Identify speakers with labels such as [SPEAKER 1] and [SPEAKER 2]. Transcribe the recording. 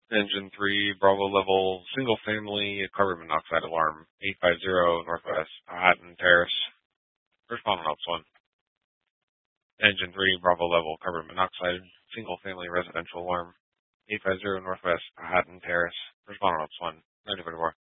[SPEAKER 1] Engine 3, Bravo level, single family, carbon monoxide alarm, 850 Northwest Manhattan Terrace. Respond on Ops 1. Engine 3, Bravo level, carbon monoxide, single family residential alarm, 850 Northwest Manhattan Terrace. Respond on Ops 1. 94.